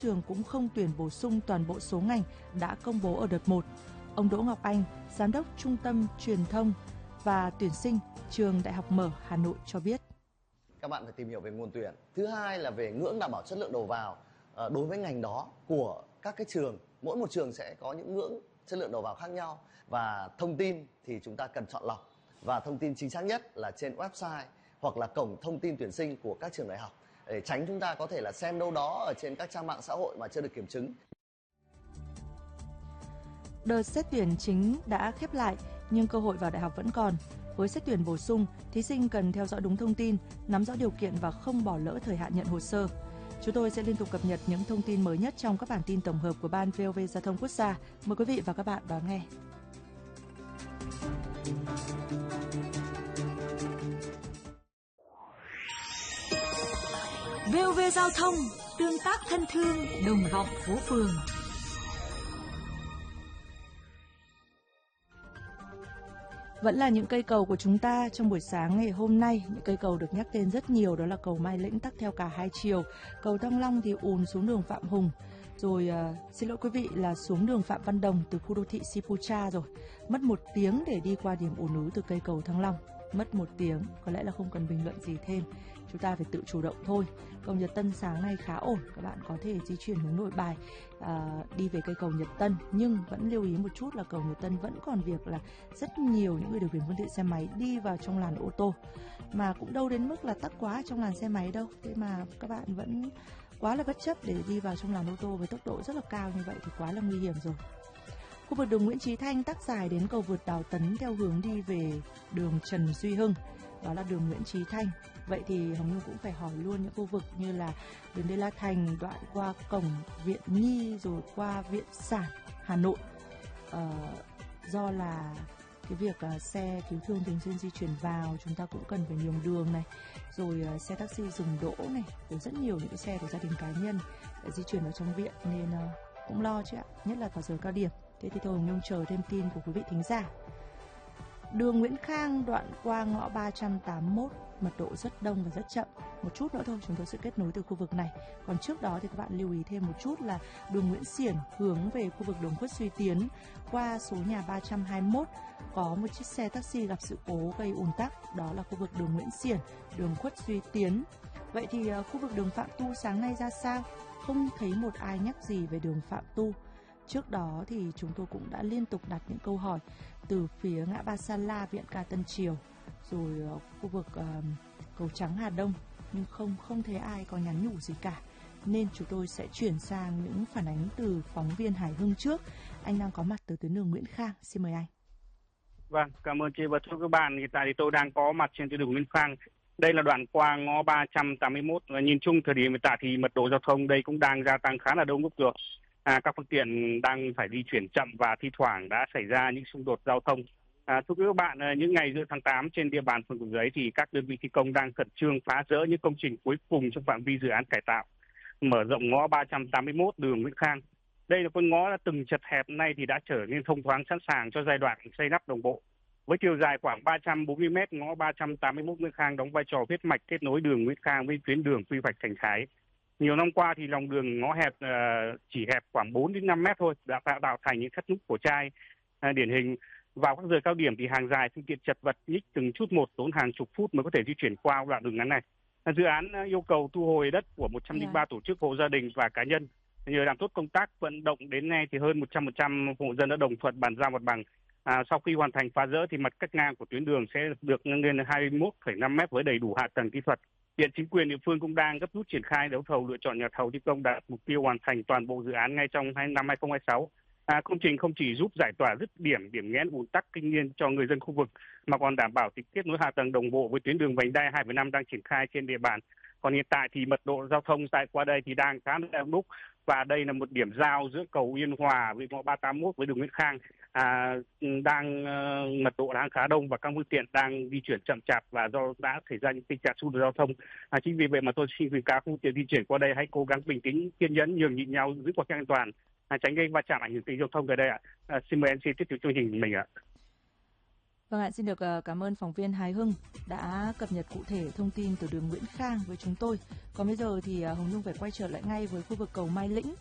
trường cũng không tuyển bổ sung toàn bộ số ngành đã công bố ở đợt 1. Ông Đỗ Ngọc Anh, Giám đốc Trung tâm Truyền thông và Tuyển sinh Trường Đại học Mở Hà Nội cho biết. Các bạn phải tìm hiểu về nguồn tuyển. Thứ hai là về ngưỡng đảm bảo chất lượng đầu vào đối với ngành đó của các cái trường. Mỗi một trường sẽ có những ngưỡng chất lượng đầu vào khác nhau. Và thông tin thì chúng ta cần chọn lọc. Và thông tin chính xác nhất là trên website hoặc là cổng thông tin tuyển sinh của các trường đại học. Để tránh chúng ta có thể là xem đâu đó ở trên các trang mạng xã hội mà chưa được kiểm chứng. Đợt xét tuyển chính đã khép lại nhưng cơ hội vào đại học vẫn còn. Với xét tuyển bổ sung, thí sinh cần theo dõi đúng thông tin, nắm rõ điều kiện và không bỏ lỡ thời hạn nhận hồ sơ. Chúng tôi sẽ liên tục cập nhật những thông tin mới nhất trong các bản tin tổng hợp của Ban VOV Giao thông Quốc gia. Mời quý vị và các bạn đón nghe. VOV Giao thông, tương tác thân thương, đồng vọng phố phường. Vẫn là những cây cầu của chúng ta trong buổi sáng ngày hôm nay. Những cây cầu được nhắc tên rất nhiều, đó là cầu Mai Lĩnh tắc theo cả hai chiều, cầu Thăng Long thì ùn xuống đường Phạm Hùng, rồi xin lỗi quý vị là xuống đường Phạm Văn Đồng từ khu đô thị Sipucha rồi. Mất 1 tiếng để đi qua điểm ùn ứ từ cây cầu Thăng Long. Mất 1 tiếng, có lẽ là không cần bình luận gì thêm. Chúng ta phải tự chủ động thôi. Cầu Nhật Tân sáng nay khá ổn, các bạn có thể di chuyển hướng Nội Bài đi về cây cầu Nhật Tân, nhưng vẫn lưu ý một chút là cầu Nhật Tân vẫn còn việc là rất nhiều những người điều khiển phương tiện xe máy đi vào trong làn ô tô, mà cũng đâu đến mức là tắc quá trong làn xe máy đâu, thế mà các bạn vẫn quá là bất chấp để đi vào trong làn ô tô với tốc độ rất là cao như vậy thì quá là nguy hiểm rồi. Khu vực đường Nguyễn Chí Thanh tắc dài đến cầu vượt Đào Tấn theo hướng đi về đường Trần Duy Hưng, đó là đường Nguyễn Chí Thanh. Vậy thì Hồng Nhung cũng phải hỏi luôn những khu vực như là đường Đê La Thành, đoạn qua cổng Viện Nhi rồi qua Viện Sản Hà Nội. Do là cái việc xe cứu thương thường xuyên di chuyển vào, chúng ta cũng cần phải nhường đường này, rồi xe taxi dừng đỗ này, rồi rất nhiều những cái xe của gia đình cá nhân để di chuyển vào trong viện, nên cũng lo chứ ạ, nhất là vào giờ cao điểm. Thế thì thôi Hồng Nhung chờ thêm tin của quý vị thính giả. Đường Nguyễn Khang đoạn qua ngõ 381, mật độ rất đông và rất chậm. Một chút nữa thôi chúng tôi sẽ kết nối từ khu vực này. Còn trước đó thì các bạn lưu ý thêm một chút là đường Nguyễn Xiển hướng về khu vực đường Khuất Duy Tiến qua số nhà 321 có một chiếc xe taxi gặp sự cố gây ùn tắc, đó là khu vực đường Nguyễn Xiển, đường Khuất Duy Tiến. Vậy thì khu vực đường Phạm Tu sáng nay ra sao? Không thấy một ai nhắc gì về đường Phạm Tu. Trước đó thì chúng tôi cũng đã liên tục đặt những câu hỏi từ phía ngã ba Sa La, Viện Ca Tân Triều, rồi khu vực cầu Trắng Hà Đông, nhưng không thấy ai có nhắn nhủ gì cả. Nên chúng tôi sẽ chuyển sang những phản ánh từ phóng viên Hải Hưng trước. Anh đang có mặt từ tuyến đường Nguyễn Khang. Xin mời anh. Vâng, cảm ơn chị và thưa các bạn. Hiện tại thì tôi đang có mặt trên tuyến đường Nguyễn Khang. Đây là đoạn qua ngõ 381 và nhìn chung thời điểm hiện tại thì mật độ giao thông đây cũng đang gia tăng khá là đông đúc được. Các phương tiện đang phải di chuyển chậm và thi thoảng đã xảy ra những xung đột giao thông. Thưa quý các bạn, những ngày giữa tháng 8 trên địa bàn phường Cầu Giấy thì các đơn vị thi công đang khẩn trương phá rỡ những công trình cuối cùng trong phạm vi dự án cải tạo mở rộng ngõ 381 đường Nguyễn Khang. Đây là con ngõ đã từng chật hẹp, nay thì đã trở nên thông thoáng, sẵn sàng cho giai đoạn xây đắp đồng bộ. Với chiều dài khoảng 340 m, ngõ 381 Nguyễn Khang đóng vai trò huyết mạch kết nối đường Nguyễn Khang với tuyến đường quy hoạch Thành Thái. Nhiều năm qua thì lòng đường ngõ hẹp chỉ hẹp khoảng 4 đến 5 mét thôi đã tạo thành những thắt nút cổ chai điển hình. Vào các giờ cao điểm thì hàng dài phương tiện chật vật nhích từng chút một, tốn hàng chục phút mới có thể di chuyển qua đoạn đường ngắn này. Dự án yêu cầu thu hồi đất của 103 tổ chức, hộ gia đình và cá nhân. Nhờ làm tốt công tác vận động đến nay thì hơn 100% hộ dân đã đồng thuận bàn giao mặt bằng. Sau khi hoàn thành phá rỡ thì mặt cắt ngang của tuyến đường sẽ được nâng lên 21,5 m với đầy đủ hạ tầng kỹ thuật. Hiện chính quyền địa phương cũng đang gấp rút triển khai đấu thầu lựa chọn nhà thầu thi công đạt mục tiêu hoàn thành toàn bộ dự án ngay trong năm 2026. Công trình không chỉ giúp giải tỏa dứt điểm nghẽn ùn tắc kinh niên cho người dân khu vực mà còn đảm bảo tính kết nối hạ tầng đồng bộ với tuyến đường vành đai 2,5 đang triển khai trên địa bàn. Còn hiện tại thì mật độ giao thông tại qua đây thì đang khá là đông đúc, và đây là một điểm giao giữa cầu Yên Hòa với ngõ 381 với đường Nguyễn Khang, mật độ đang khá đông và các phương tiện đang di chuyển chậm chạp và do đã xảy ra những tình trạng xung đột giao thông. Chính vì vậy mà tôi xin khuyến cáo phương tiện di chuyển qua đây hãy cố gắng bình tĩnh, kiên nhẫn, nhường nhịn nhau, giữ khoảng cách an toàn, tránh gây va chạm ảnh hưởng tới giao thông tại đây ạ. Xin mời MC tiếp tục chương trình của mình ạ. Vâng ạ, xin được cảm ơn phóng viên Hải Hưng đã cập nhật cụ thể thông tin từ đường Nguyễn Khang với chúng tôi. Còn bây giờ thì Hồng Nhung phải quay trở lại ngay với khu vực cầu Mai Lĩnh